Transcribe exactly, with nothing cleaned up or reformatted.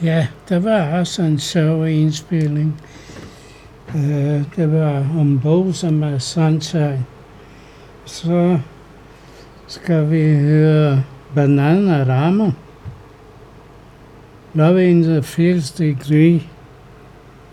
Ja, der var også en sjov indspilling. Uh, det var en bog, som er Sunshine. Så skal vi høre Bananarama. Love in the Fifth Degree.